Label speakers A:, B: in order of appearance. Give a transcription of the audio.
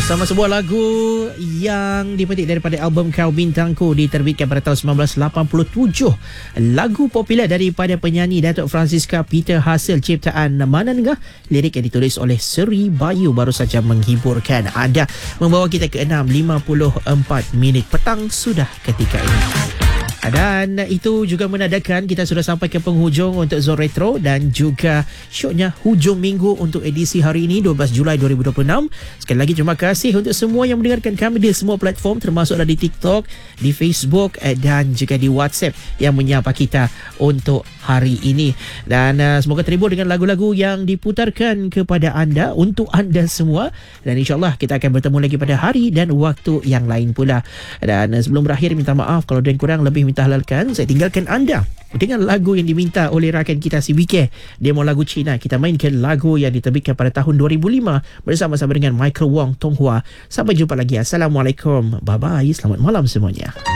A: Sama sebuah lagu yang dipetik daripada album Kau Bintangku, diterbitkan pada tahun 1987. Lagu popular daripada penyanyi Datuk Francisca Peter hasil ciptaan Mana Nengah. Lirik yang ditulis oleh Seri Bayu baru saja menghiburkan anda, membawa kita ke 6.54 minit petang sudah ketika ini. Dan itu juga menandakan kita sudah sampai ke penghujung untuk Zone Retro dan juga syoknya hujung minggu untuk edisi hari ini 12 Julai 2026. Sekali lagi terima kasih untuk semua yang mendengarkan kami di semua platform, termasuk di TikTok, di Facebook dan juga di WhatsApp yang menyapa kita untuk hari ini. Dan semoga terhibur dengan lagu-lagu yang diputarkan kepada anda, untuk anda semua. Dan insyaAllah kita akan bertemu lagi pada hari dan waktu yang lain pula. Dan sebelum berakhir, minta maaf kalau ada yang kurang lebih, minta halalkan. Saya tinggalkan anda dengan lagu yang diminta oleh rakan kita si Wike. Dia mau lagu Cina. Kita mainkan lagu yang diterbitkan pada tahun 2005 bersama-sama dengan Michael Wong Tonghua. Sampai jumpa lagi. Assalamualaikum. Bye-bye. Selamat malam semuanya.